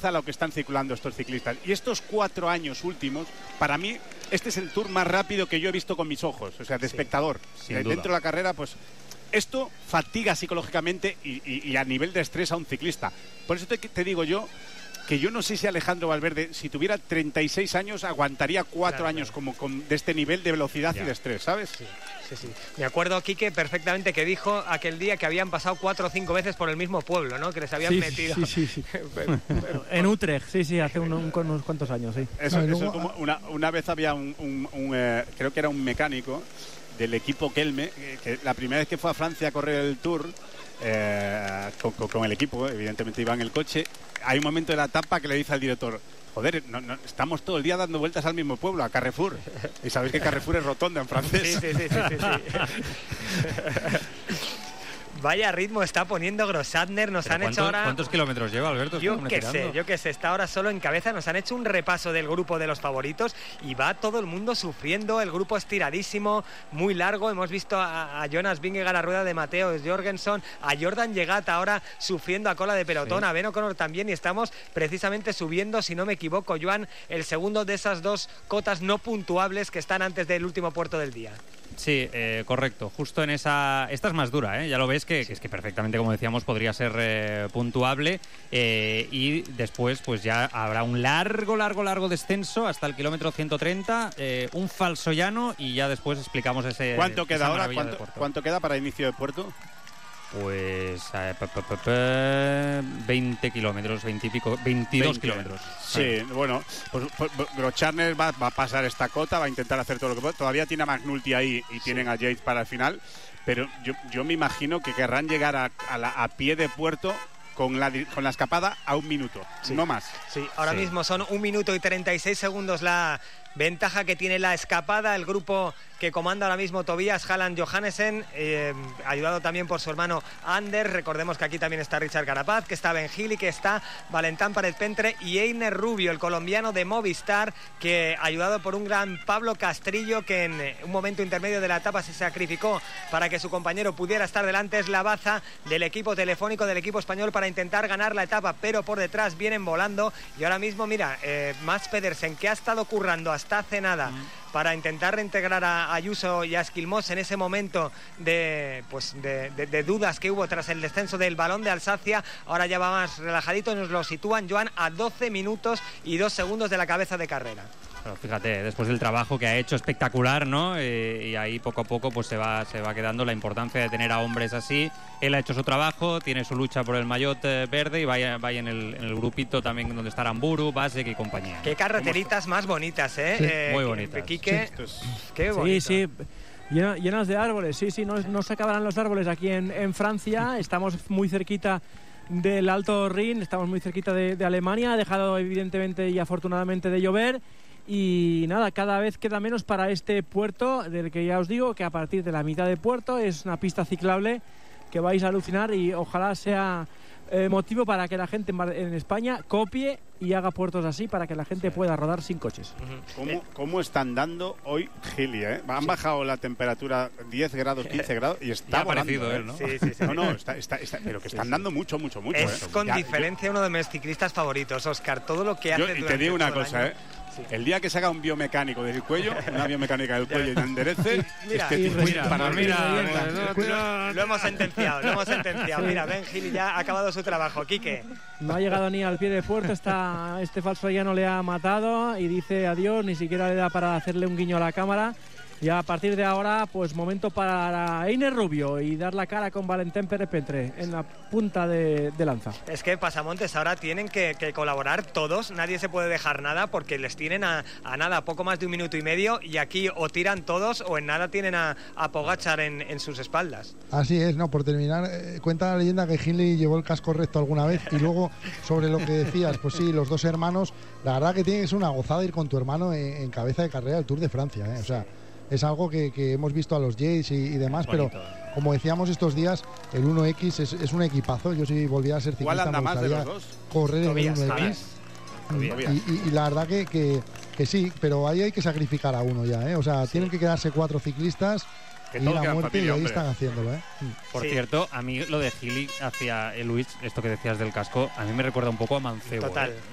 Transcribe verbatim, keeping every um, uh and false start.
vergüenza lo que están circulando estos ciclistas. Y estos cuatro años últimos, para mí, este es el Tour más rápido que yo he visto con mis ojos, o sea, de sí, espectador. Sin Dentro duda. de la carrera, pues esto fatiga psicológicamente y, y, y a nivel de estrés a un ciclista. Por eso te, te digo yo que yo no sé si Alejandro Valverde, si tuviera treinta y seis años, aguantaría cuatro claro, años claro. como con, de este nivel de velocidad ya. y de estrés, ¿sabes? Sí, sí, sí. Me acuerdo, Quique, perfectamente que dijo aquel día que habían pasado cuatro o cinco veces por el mismo pueblo, ¿no? Que les habían sí, metido. Sí, sí, sí. pero, pero, en Utrecht, sí, sí, hace un, un, unos cuantos años, sí. Eso, no, eso es como una, una vez había un, un, un eh, creo que era un mecánico del equipo Kelme, que la primera vez que fue a Francia a correr el Tour, eh, con, con, con el equipo, evidentemente iba en el coche, hay un momento de la etapa que le dice al director: joder, no, no, estamos todo el día dando vueltas al mismo pueblo, a Carrefour. Y sabéis que Carrefour es rotonda en francés. Sí, sí, sí, sí, sí, sí. Vaya ritmo está poniendo Grossatner. Nos han hecho ahora... ¿Cuántos kilómetros lleva, Alberto? Yo qué sé, yo qué sé. Está ahora solo en cabeza. Nos han hecho un repaso del grupo de los favoritos y va todo el mundo sufriendo. El grupo estiradísimo, muy largo. Hemos visto a, a Jonas Vingegaard a rueda de Mateo Jorgensen, a Jordan Llegat ahora sufriendo a cola de pelotón, sí. a Ben O'Connor también, y estamos precisamente subiendo, si no me equivoco, Joan, el segundo de esas dos cotas no puntuables que están antes del último puerto del día. Sí, eh, correcto. Justo en esa... Esta es más dura, ¿eh? Ya lo ves que, sí. que es que perfectamente, como decíamos, podría ser eh, puntuable. Eh, y después, pues ya habrá un largo, largo, largo descenso hasta el kilómetro ciento treinta, eh, un falso llano, y ya después explicamos ese... ¿Cuánto queda ahora? ¿Cuánto, ¿Cuánto queda para inicio de puerto? Pues eh, pe, pe, pe, pe, veinte kilómetros, veinte y pico, veintidós kilómetros. Sí, sí, bueno, pues, pues Grossatner va, va a pasar esta cota, va a intentar hacer todo lo que puede. Todavía tiene a McNulty ahí y sí. tienen a Yates para el final, pero yo, yo me imagino que querrán llegar a, a, la, a pie de puerto con la, con la escapada a un minuto, sí. no más. Sí, ahora sí. mismo son un minuto y treinta y seis segundos la ventaja que tiene la escapada. El grupo que comanda ahora mismo Tobias Halland Johannesen, eh, ayudado también por su hermano Anders. Recordemos que aquí también está Richard Carapaz, que está Ben Gili, que está Valentán Paret-Pentre y Einer Rubio, el colombiano de Movistar, que ayudado por un gran Pablo Castrillo, que en un momento intermedio de la etapa se sacrificó para que su compañero pudiera estar delante. Es la baza del equipo telefónico del equipo español para intentar ganar la etapa, pero por detrás vienen volando. Y ahora mismo, mira, eh, Mads Pedersen, que ha estado currando hasta hace nada mm. para intentar reintegrar a Ayuso y a Esquilmos en ese momento de, pues de, de, de dudas que hubo tras el descenso del Balón de Alsacia. Ahora ya va más relajadito, nos lo sitúan, Joan, a doce minutos y dos segundos de la cabeza de carrera. Pero fíjate, después del trabajo que ha hecho espectacular, ¿no? Eh, y ahí poco a poco pues se va, se va quedando la importancia de tener a hombres así. Él ha hecho su trabajo, tiene su lucha por el maillot eh, verde y vaya, vaya en, el, en el grupito también donde está Aramburu, Basek y compañía. Qué carreteritas más bonitas, ¿eh? Sí. eh Muy bonitas. Quique, sí. Qué bonito. Sí, sí. Llenas, llenas de árboles, sí, sí, no, no se acabarán los árboles aquí en, en Francia. Estamos muy cerquita del Alto Rin, estamos muy cerquita de, de Alemania. Ha dejado evidentemente y afortunadamente de llover. Y nada, cada vez queda menos para este puerto, del que ya os digo que a partir de la mitad de puerto es una pista ciclable que vais a alucinar, y ojalá sea eh, motivo para que la gente en, en España copie y haga puertos así para que la gente sí. pueda rodar sin coches. ¿Cómo, cómo están dando hoy Gili? ¿eh? Han sí. bajado la temperatura diez grados, quince grados y está volando, ¿eh? él, ¿no? Sí, sí, sí. No, no, está, está, está, pero que están sí, dando sí. mucho, mucho, mucho. Es ¿eh? con ya, diferencia yo, uno de mis ciclistas favoritos, Óscar. Todo lo que hace yo, durante y te digo una cosa, año, ¿eh? Sí. El día que se haga un biomecánico del cuello, una biomecánica del cuello y enderece, mira, este tipo mira, para mira, mira, mira, lo hemos sentenciado, lo hemos sentenciado. Sí. Mira, Ben Gili ya ha acabado su trabajo. Quique. No ha llegado ni al pie de puerto, está, este falso llano le ha matado y dice adiós, ni siquiera le da para hacerle un guiño a la cámara. Y a partir de ahora, pues momento para Einer Rubio y dar la cara con Valentán Paret-Pentre en la punta de, de lanza. Es que Pasamontes ahora tienen que, que colaborar todos, nadie se puede dejar nada porque les tienen a, a nada, poco más de un minuto y medio, y aquí o tiran todos o en nada tienen a, a Pogačar en, en sus espaldas. Así es, no, por terminar, eh, cuenta la leyenda que Hindley llevó el casco recto alguna vez, y luego sobre lo que decías, pues sí, los dos hermanos, la verdad que tiene que ser una gozada ir con tu hermano en, en cabeza de carrera del Tour de Francia, ¿eh? O sea, es algo que, que hemos visto a los Yates y, y demás, pero como decíamos estos días, el uno equis es, es un equipazo. Yo si volviera a ser ciclista me gustaría correr en el uno equis. Y, y, y la verdad que, que, que sí, pero ahí hay que sacrificar a uno ya, ¿eh? O sea, sí. tienen que quedarse cuatro ciclistas que y la muerte familia, y ahí hombre. Están haciéndolo, ¿eh? Por sí. cierto, a mí lo de Gili hacia el Luis, esto que decías del casco, a mí me recuerda un poco a Mancebo. Total. ¿eh?